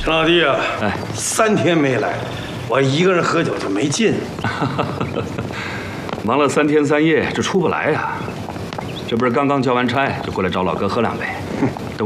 陈老弟啊， 哎 3天没来，我一个人喝酒就没劲。 忙了3天3夜，这出不来呀。这不是刚刚交完差，就过来找老哥喝2杯。